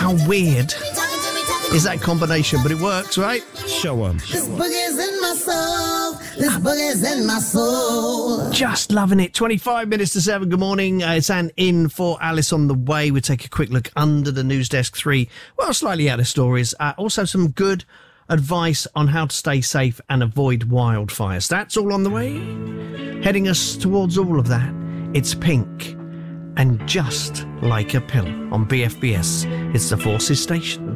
How weird is that combination? But it works, right? Show 'em. This boogie's in my soul. This boogie's in my soul. Just loving it. 25 minutes to 7. Good morning. It's Anne in for Alice on the way. We take a quick look under the news desk 3. Well, slightly out of stories. Also some good advice on how to stay safe and avoid wildfires. That's all on the way. Heading us towards all of that, it's Pink and Just Like a Pill on BFBS. It's the Forces Station.